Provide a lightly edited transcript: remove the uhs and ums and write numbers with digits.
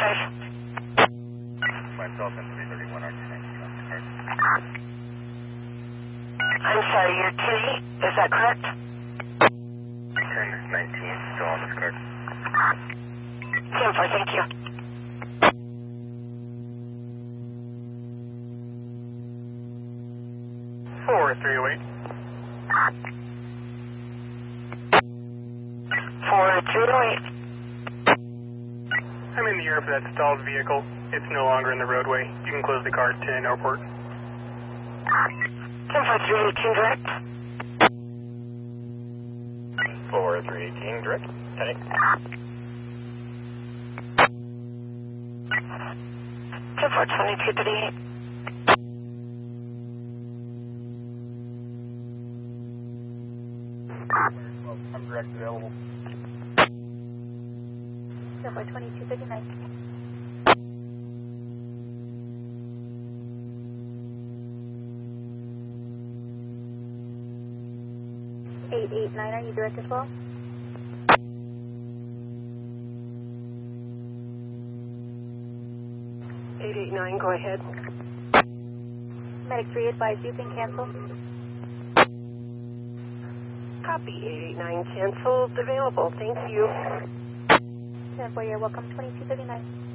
Myself and 331 RT19 on the card. I'm sorry, you're Kitty, is that correct? 1019, still on this card. 10-4, thank you. Four 308. 4308. I'm in the air for that stalled vehicle. It's no longer in the roadway. You can close the car to an airport. 10-4-318 direct. 4318 direct. Heading. 10-4-2238. I'm direct available. 10-4-2239. Eight 8-9, are you direct as well? Go ahead. Medic 3 advised you can cancel. Copy, 889 canceled, available, thank you. 10-4, you're welcome, 2239.